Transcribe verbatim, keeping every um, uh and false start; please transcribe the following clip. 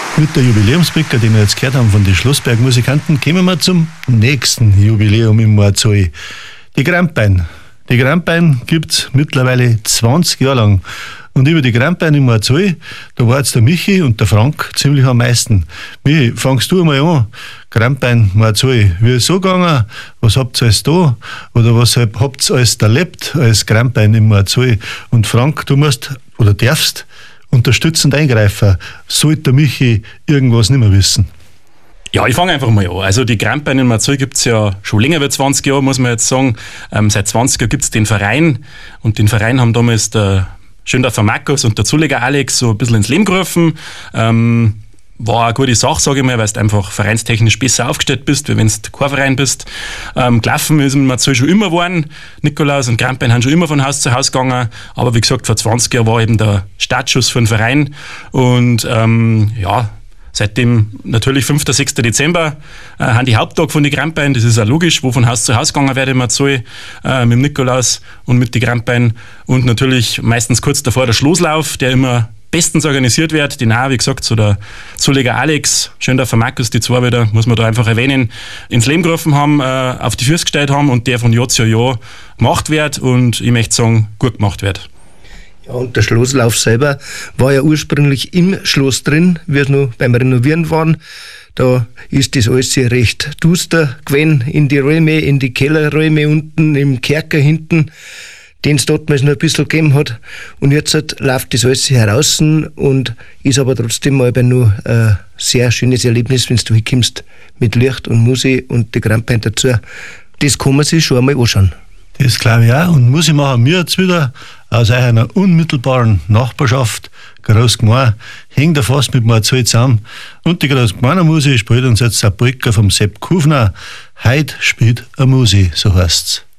Mit der Jubiläumsbricker, die wir jetzt gehört haben von den Schlossberg-Musikanten, kommen wir zum nächsten Jubiläum im Morzall. Die Grampein. Die Grampein gibt es mittlerweile zwanzig Jahre lang. Und über die Grampein im Morzall, da war jetzt der Michi und der Frank ziemlich am meisten. Michi, fangst du einmal an. Grampein, Morzall, wie ist so gegangen? Was habt ihr alles da? Oder was habt ihr alles erlebt als Grampein im Morzall? Und Frank, du musst oder darfst unterstützend eingreifen. Sollte der Michi irgendwas nicht mehr wissen? Ja, ich fange einfach mal an. Also die Grampein in Morzall gibt es ja schon länger als zwanzig Jahre, muss man jetzt sagen. Ähm, seit zwanzig Jahren gibt es den Verein. Und den Verein haben damals der Schöndorfer Markus und der Zuleger Alex so ein bisschen ins Leben gerufen. Ähm, war eine gute Sache, sage ich mal, weil du einfach vereinstechnisch besser aufgestellt bist, wie wenn du kein Verein bist. Ähm, gelaufen ist in Morzall schon immer geworden. Nikolaus und Grampein haben schon immer von Haus zu Haus gegangen. Aber wie gesagt, vor zwanzig Jahren war eben der Startschuss für den Verein. Und ähm, ja, seitdem natürlich fünfter sechster Dezember äh, haben die Haupttag von den Grampein. Das ist auch logisch, wo von Haus zu Haus gegangen werde in Morzall, äh, mit dem Nikolaus und mit den Grampein. Und natürlich meistens kurz davor der Schlosslauf, der immer bestens organisiert wird. Den auch, wie gesagt, so der Zuleger Alex, Schöndorfer Markus, die zwei wieder, muss man da einfach erwähnen, ins Leben gerufen haben, äh, auf die Füße gestellt haben und der von Jahr zu Jahr gemacht wird und ich möchte sagen, gut gemacht wird. Ja, und der Schlosslauf selber war ja ursprünglich im Schloss drin, wie wir noch beim Renovieren waren. Da ist das alles recht duster gewesen, in die Räume, in die Kellerräume unten, im Kerker hinten, den es damals noch ein bisschen gegeben hat. Und jetzt halt läuft das alles heraus und ist aber trotzdem mal nur ein sehr schönes Erlebnis, wenn du hinkommst mit Licht und Musik und die Grampein dazu. Das kann man sich schon einmal anschauen. Das glaube ich auch. Und Musik machen wir jetzt wieder aus einer unmittelbaren Nachbarschaft, Großgmain, hängt da fast mit Morzall zusammen. Und die Großgmainer Musik spielt uns jetzt ein Polka vom Sepp Kufner. Heut spielt eine Musik, so heißt's.